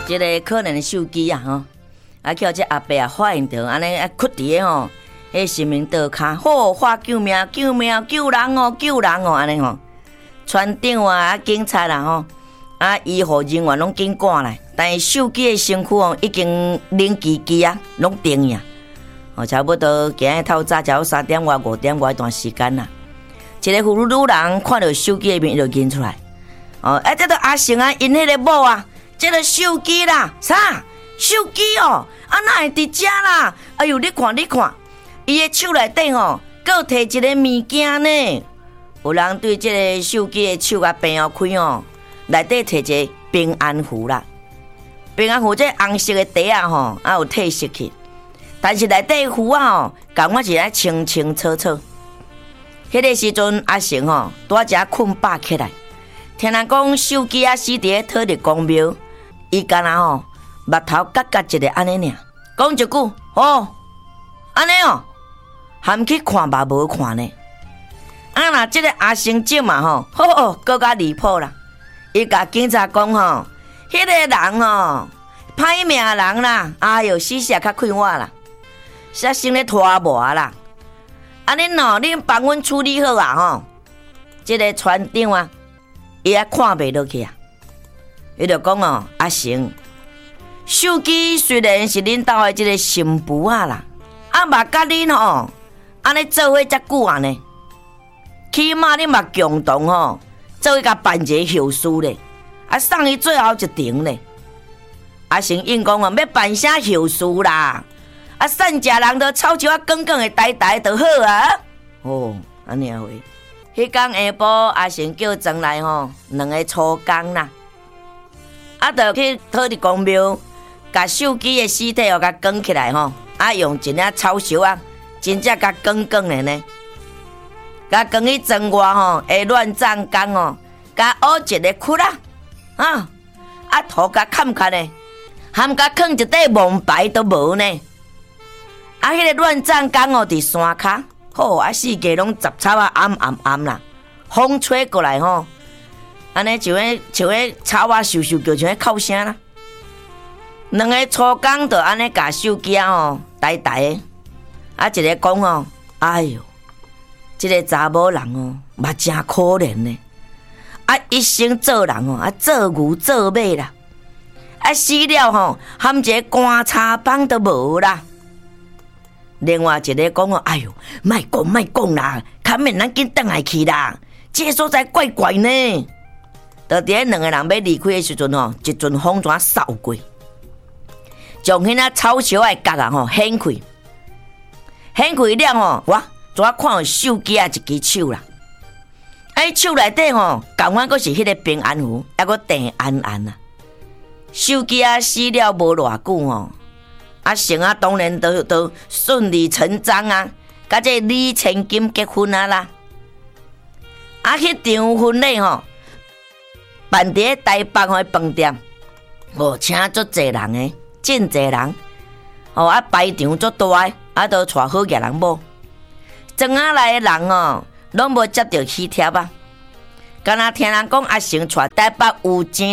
这个可怜的手机啊吼，啊叫这阿伯啊发现到安尼啊屈伫个吼，迄生命刀骹，好喊救命救命救人哦救人哦安尼吼，船长啊警察啦吼，啊医护人员拢紧赶来，但是手机的身躯哦已经零机机啊，拢定呀，哦差不多今日透早才3点外5点外一段时间啦，一个妇女人看到手机的面就认出来，哦这个阿成啊因迄个某啊。这个手机啦，啥？手机哦，啊哪会伫遮啦？哎呦，你看，伊的手内底吼，搁摕一个物件呢。有人对这个手机的手啊平开哦，内底摕一个平安符啦。平安符这红色的底啊吼，啊有褪色去，但是内底符啊吼，感觉是来清清楚楚。迄个时阵阿成吼，拄只困饱起来，听人讲手机啊死伫土地公庙。伊干那吼，目头角角一个安尼尔，讲一句哦，安尼哦，含去看嘛无看呢。啊那这个阿成姐嘛吼，好更加离谱啦。伊甲警察讲吼，迄个人吼，歹命人啦，哎哟，死死较快活啦，煞生咧拖磨啦。安尼喏，恁帮阮处理好啊吼。这个船长啊，伊也看袂落去啊。伊就讲哦，阿成，手机虽然是恁兜的这个新妇啊啦，啊嘛甲恁吼，安尼做伙遮久啊呢，起码恁嘛共同吼，做伙甲办一个后事咧，啊送伊最后一程咧。阿成应讲哦，要办啥后事啦？啊散食人都臭酒啊，耿耿的呆呆就好啊。哦，安尼啊话，迄天下晡阿成叫庄来吼，2个粗工啦。啊，就去土地公庙，甲手机的尸体哦，甲卷起来吼，啊，用一领草绳啊，真正甲卷卷的呢，甲卷去庄外吼，下乱葬岗哦，甲挖一个窟啦，啊，土甲砍开呢，含甲放一块蒙牌都无呢，啊，迄个乱葬岗哦，伫山骹，好啊，四界拢杂草啊，暗啦，风吹过来吼。安尼像迄草啊，咻咻叫像迄哭声啦。2个粗工就安尼甲手机啊吼，呆呆的。啊，一个讲吼，哎哟，这个查某人哦，嘛真可怜呢。啊，一生做人哦，啊做牛做马啦。啊死了吼，含一个棺材板都无啦。另外一个讲哦，哎哟，莫讲啦，较免咱紧转来去啦。这个所在怪怪呢。就伫2个人要离开的时阵吼，一阵风泉扫过，将迄那草绳的角啊吼掀开了吼，我怎看到手机啊一支手啦？手内底吼，同款阁是迄个平安符，还阁定安啊。手机啊死了无偌久吼，啊成啊当然都顺理成章啊，甲这李千金结婚啊啦。啊，迄场婚礼吼。办伫台北的饭店，请足侪人诶，真侪人，啊排场足大诶，啊都带好个人某，庄仔内诶人哦，拢无接到喜帖啊，敢若听人讲阿成带台北有钱